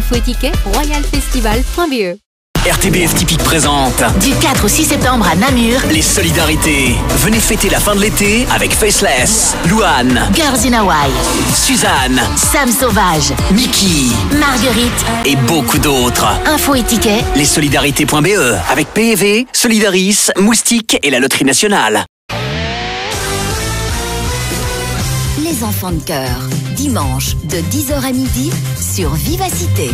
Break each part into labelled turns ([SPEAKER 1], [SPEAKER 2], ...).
[SPEAKER 1] Info et tickets, royalfestival.be.
[SPEAKER 2] RTBF Typique présente
[SPEAKER 3] Du 4 au 6 septembre à Namur,
[SPEAKER 2] les solidarités. Venez fêter la fin de l'été avec Faceless, Louane,
[SPEAKER 3] Girls in Hawaii,
[SPEAKER 2] Suzanne,
[SPEAKER 3] Sam Sauvage,
[SPEAKER 2] Mickey
[SPEAKER 3] Marguerite
[SPEAKER 2] et beaucoup d'autres.
[SPEAKER 3] Info et tickets,
[SPEAKER 2] Lessolidarités.be avec PEV, Solidaris, Moustique et la Loterie Nationale.
[SPEAKER 3] Les enfants de cœur, dimanche de 10h à midi sur Vivacité.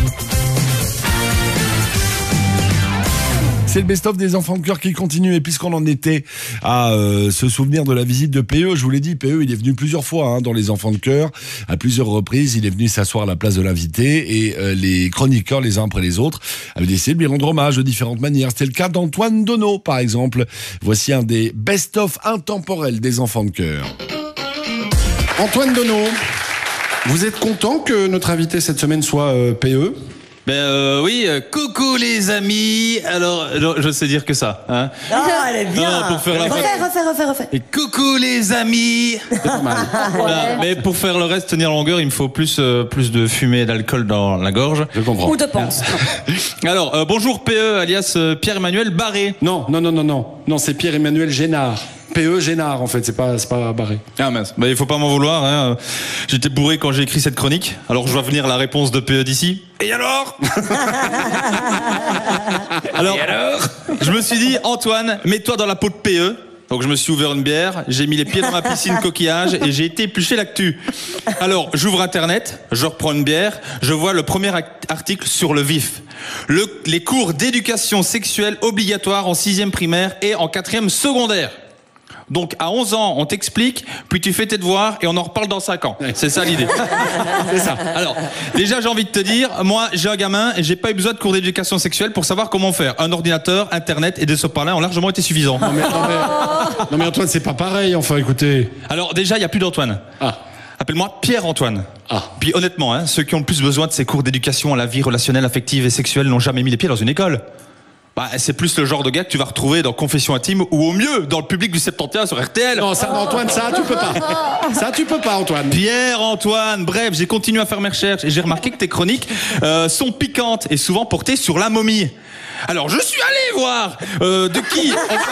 [SPEAKER 4] C'est le best-of des enfants de cœur qui continue. Et puisqu'on en était à se souvenir de la visite de PE, je vous l'ai dit, PE, il est venu plusieurs fois dans les enfants de cœur. À plusieurs reprises, il est venu s'asseoir à la place de l'invité. Et les chroniqueurs, les uns après les autres, avaient décidé de lui rendre hommage de différentes manières. C'était le cas d'Antoine Donneau, par exemple. Voici un des best-of intemporels des enfants de cœur.
[SPEAKER 5] Antoine Donneau, vous êtes content que notre invité cette semaine soit PE ?
[SPEAKER 6] Oui, coucou les amis. Alors, je sais dire que ça, hein.
[SPEAKER 7] Elle est bien.
[SPEAKER 6] Non, pour faire la
[SPEAKER 7] Refais.
[SPEAKER 6] Et coucou les amis.
[SPEAKER 5] C'est pas mal.
[SPEAKER 6] Voilà. Mais pour faire le reste, tenir longueur, il me faut plus de fumée et d'alcool dans la gorge.
[SPEAKER 5] Je comprends.
[SPEAKER 7] Ou de pense.
[SPEAKER 6] Alors, bonjour PE, alias Pierre-Emmanuel Barré.
[SPEAKER 5] Non, c'est Pierre-Emmanuel Génard. PE Génard, en fait, c'est pas Barré.
[SPEAKER 6] Ah mince, il faut pas m'en vouloir, hein. J'étais bourré quand j'ai écrit cette chronique. Alors je vois venir la réponse de PE d'ici. Et alors alors, je me suis dit, Antoine, mets-toi dans la peau de PE. Donc je me suis ouvert une bière, j'ai mis les pieds dans ma piscine coquillage et j'ai été éplucher l'actu. Alors j'ouvre internet, je reprends une bière, je vois le premier article sur le vif. Les cours d'éducation sexuelle obligatoires en 6e primaire et en 4e secondaire. Donc à 11 ans, on t'explique, puis tu fais tes devoirs et on en reparle dans 5 ans. C'est ça l'idée.
[SPEAKER 5] C'est ça.
[SPEAKER 6] Alors, déjà j'ai envie de te dire, moi j'ai un gamin et j'ai pas eu besoin de cours d'éducation sexuelle pour savoir comment faire. Un ordinateur, internet et des sopalins ont largement été suffisants.
[SPEAKER 5] Non mais Antoine, c'est pas pareil, enfin écoutez.
[SPEAKER 6] Alors déjà, il n'y a plus d'Antoine.
[SPEAKER 5] Ah.
[SPEAKER 6] Appelle-moi Pierre-Antoine.
[SPEAKER 5] Ah.
[SPEAKER 6] Puis honnêtement, ceux qui ont le plus besoin de ces cours d'éducation à la vie relationnelle, affective et sexuelle n'ont jamais mis les pieds dans une école. C'est plus le genre de gars que tu vas retrouver dans Confession Intime ou au mieux dans le public du 71 sur RTL.
[SPEAKER 5] Non, ça, Antoine, ça tu peux pas. Ça tu peux pas, Antoine.
[SPEAKER 6] Pierre-Antoine, bref, j'ai continué à faire mes recherches et j'ai remarqué que tes chroniques sont piquantes et souvent portées sur la momie. Alors je suis allé voir de qui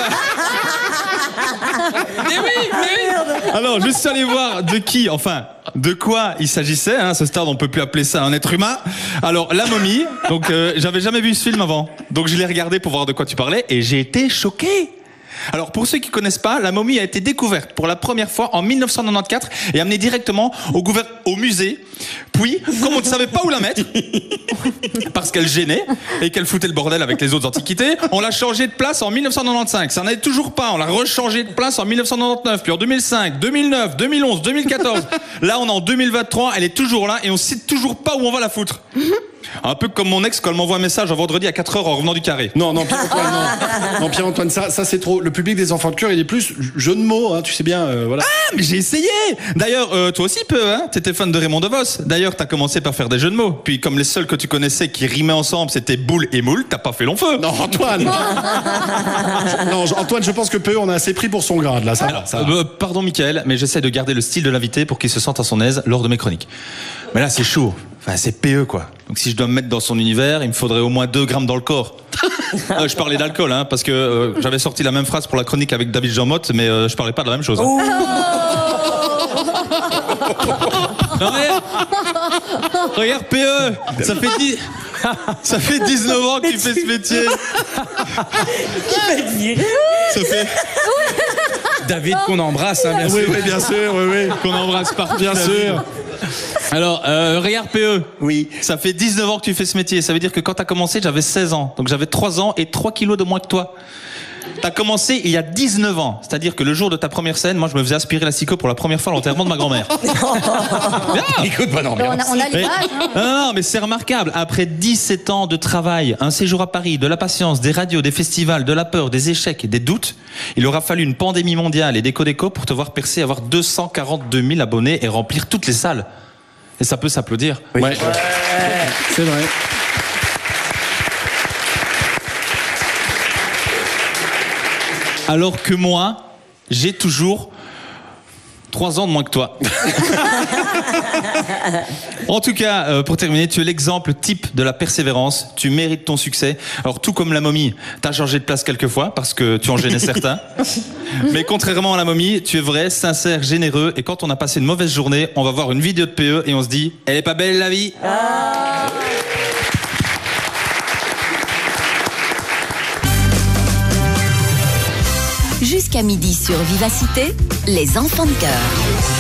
[SPEAKER 6] Mais oui. Alors je suis allé voir de qui, de quoi il s'agissait, à ce stade on peut plus appeler ça un être humain. Alors la momie, donc j'avais jamais vu ce film avant, donc je l'ai regardé pour voir de quoi tu parlais et j'ai été choqué. Alors pour ceux qui connaissent pas, la momie a été découverte pour la première fois en 1994 et amenée directement au musée. Puis, comme on ne savait pas où la mettre, parce qu'elle gênait et qu'elle foutait le bordel avec les autres antiquités, on l'a changée de place en 1995. Ça n'allait toujours pas, on l'a rechangée de place en 1999, puis en 2005, 2009, 2011, 2014. Là, on est en 2023, elle est toujours là et on sait toujours pas où on va la foutre. Un peu comme mon ex quand elle m'envoie un message un vendredi à 4h en revenant du carré.
[SPEAKER 5] Non, Pierre-Antoine, non. Non, Pierre-Antoine, ça c'est trop. Le public des enfants de cœur, il est plus jeu de mots, tu sais bien, voilà.
[SPEAKER 6] Ah, mais j'ai essayé. D'ailleurs, toi aussi peu, t'étais fan de Raymond DeVos. D'ailleurs, t'as commencé par faire des jeux de mots. Puis comme les seuls que tu connaissais qui rimaient ensemble, c'était boule et moule, t'as pas fait long feu.
[SPEAKER 5] Non, Antoine. Non, Antoine, je pense que PE, on a assez pris pour son grade, là.
[SPEAKER 6] Pardon, Michael, mais j'essaie de garder le style de l'invité pour qu'il se sente à son aise lors de mes chroniques. Mais là, c'est chaud. C'est PE, quoi. Donc si je dois me mettre dans son univers, il me faudrait au moins 2 grammes dans le corps. Je parlais d'alcool, parce que j'avais sorti la même phrase pour la chronique avec David Jean Motte, mais je parlais pas de la même chose. Non, mais... Regarde, PE, ça fait 19 ans que tu fais ce métier. Ça fait...
[SPEAKER 8] David qu'on embrasse, bien sûr.
[SPEAKER 5] Oui, bien sûr, oui.
[SPEAKER 6] Qu'on embrasse partout.
[SPEAKER 5] Bien sûr.
[SPEAKER 6] Alors, regarde PE.
[SPEAKER 5] Oui.
[SPEAKER 6] Ça fait 19 ans que tu fais ce métier. Ça veut dire que quand t'as commencé, j'avais 16 ans. Donc j'avais 3 ans et 3 kilos de moins que toi. T'as commencé il y a 19 ans. C'est-à-dire que le jour de ta première scène, moi je me faisais aspirer la psycho pour la première fois à l'enterrement de ma grand-mère.
[SPEAKER 8] Écoute, bonne ambiance.
[SPEAKER 7] On a l'image.
[SPEAKER 6] Non, mais c'est remarquable. Après 17 ans de travail, un séjour à Paris, de la patience, des radios, des festivals, de la peur, des échecs et des doutes, il aura fallu une pandémie mondiale et des déco pour te voir percer, avoir 242 000 abonnés et remplir toutes les salles. Et ça peut s'applaudir.
[SPEAKER 5] Oui. Ouais. C'est vrai.
[SPEAKER 6] Alors que moi, j'ai toujours 3 ans de moins que toi. En tout cas, pour terminer, tu es l'exemple type de la persévérance. Tu mérites ton succès. Alors, tout comme la momie, t'as changé de place quelques fois parce que tu en gênais certains. Mais contrairement à la momie, tu es vrai, sincère, généreux. Et quand on a passé une mauvaise journée, on va voir une vidéo de PE et on se dit, elle est pas belle la vie.
[SPEAKER 3] Jusqu'à midi sur Vivacité, les enfants de cœur.